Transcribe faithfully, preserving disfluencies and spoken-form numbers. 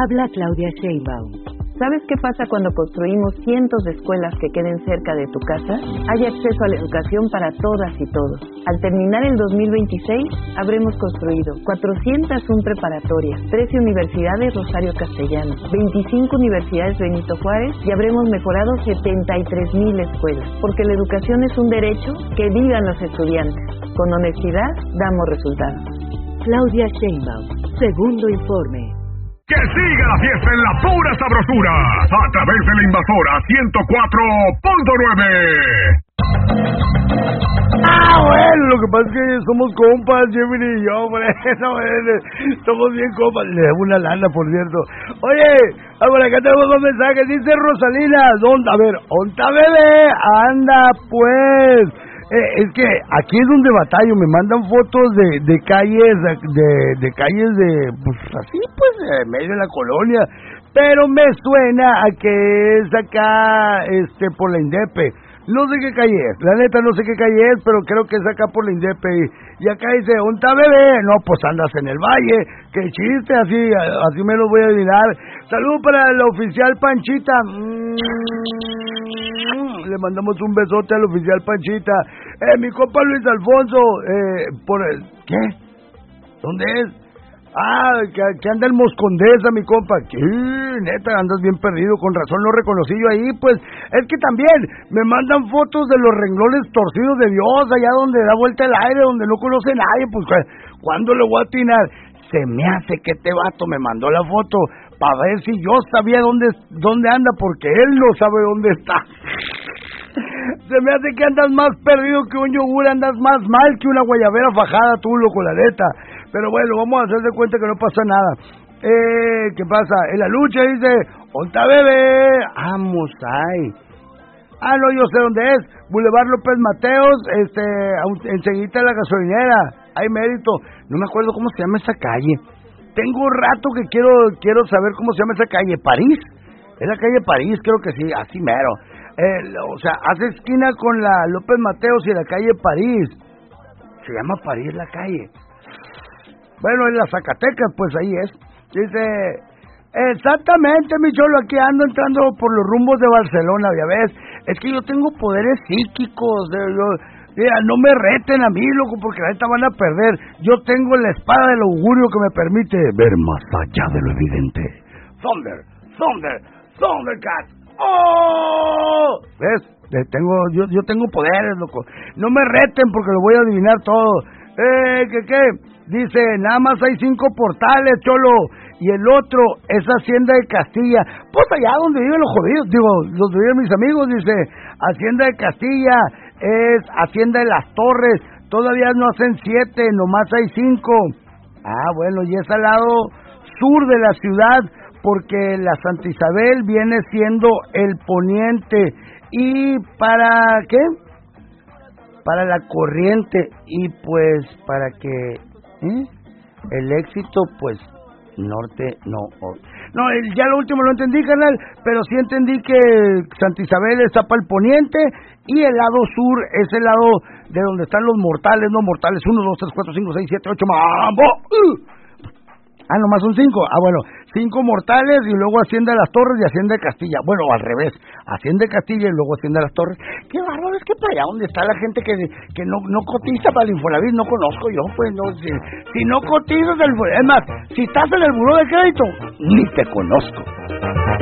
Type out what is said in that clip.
Habla Claudia Sheinbaum. ¿Sabes qué pasa cuando construimos cientos de escuelas que queden cerca de tu casa? Hay acceso a la educación para todas y todos. Al terminar el dos mil veintiséis, habremos construido cuatrocientas una preparatorias, trece universidades Rosario Castellanos, veinticinco universidades Benito Juárez y habremos mejorado setenta y tres mil escuelas. Porque la educación es un derecho, que digan los estudiantes. Con honestidad, damos resultados. Claudia Sheinbaum, segundo informe. ¡Que siga la fiesta en la pura sabrosura! A través de la Invasora ciento cuatro punto nueve. Ah, bueno, lo que pasa es que somos compas, Jimmy y yo, hombre. No, somos bien compas. Le debo una lana, por cierto. Oye, ah, por acá tenemos dos mensajes. Dice Rosalina, ¿dónde? A ver, ¿onta bebé? Anda, pues. Eh, es que aquí es donde batallo, me mandan fotos de, de calles, de, de calles de, pues así, pues, en medio de la colonia, pero me suena a que es acá, este, por la Indepe, no sé qué calle es, la neta no sé qué calle es, pero creo que es acá por la Indepe, y, y acá dice, ¿onta bebé? No, pues andas en el valle, qué chiste, así, así me lo voy a adivinar. Saludos para la oficial Panchita, mm, le mandamos un besote al oficial Panchita. Eh, mi compa Luis Alfonso, eh, por el, ¿qué? ¿Dónde es? Ah, que, que anda el Moscondesa, mi compa. ¿Qué? Neta, andas bien perdido, con razón lo reconocí yo ahí, pues, es que también me mandan fotos de los renglones torcidos de Dios, allá donde da vuelta el aire, donde no conoce nadie, pues, ¿cuándo le voy a atinar? Se me hace que este vato me mandó la foto para ver si yo sabía dónde, dónde anda, porque él no sabe dónde está. Se me hace que andas más perdido que un yogur, andas más mal que una guayabera fajada, tú, loco, la neta. Pero bueno, vamos a hacer de cuenta que no pasa nada. Eh, ¿qué pasa? En la lucha dice, ¿onta bebé? Vamos, ay. Ah, no, yo sé dónde es. Boulevard López Mateos, este, enseguida de la gasolinera. Hay mérito. No me acuerdo cómo se llama esa calle. Tengo un rato que quiero, quiero saber cómo se llama esa calle. ¿París? Es la calle París, creo que sí, así mero. Eh, o sea, hace esquina con la López Mateos y la calle París. Se llama París la calle. Bueno, en las Zacatecas, pues ahí es. Dice, exactamente, mi cholo, aquí ando entrando por los rumbos de Barcelona, ya ves. Es que yo tengo poderes psíquicos. De, yo, mira, no me reten a mí, loco, porque ahorita van a perder. Yo tengo la espada del augurio que me permite ver más allá de lo evidente. Thunder, Thunder, Thundercat. ¡Oh! ¿Ves? Tengo, yo, yo tengo poderes, loco. No me reten porque lo voy a adivinar todo. Eh, ¿qué qué? Dice, nada más hay cinco portales, cholo. Y el otro es Hacienda de Castilla. Pues allá donde viven los jodidos, digo, donde viven mis amigos, dice, Hacienda de Castilla es Hacienda de las Torres. Todavía no hacen siete, nomás hay cinco. Ah, bueno, y es al lado sur de la ciudad, porque la Santa Isabel viene siendo el poniente. ¿Y para qué? Para la corriente. Y pues para que ¿eh? el éxito, pues norte, no. No, ya lo último lo entendí, carnal, pero sí entendí que Santa Isabel está para el poniente y el lado sur es el lado de donde están los mortales, no mortales, uno, dos, tres, cuatro, cinco, seis, siete, ocho, mambo. Uh. Ah, nomás son cinco. Ah, bueno, cinco mortales y luego Hacienda de las Torres y Hacienda de Castilla. Bueno, al revés, Hacienda de Castilla y luego Hacienda de las Torres. Qué bárbaro, es que para allá donde está la gente que, que no, no cotiza para el Infonavit, no conozco yo, pues no sé. Si, si no cotizas el Infonavit, es más, si estás en el buró de crédito, ni te conozco.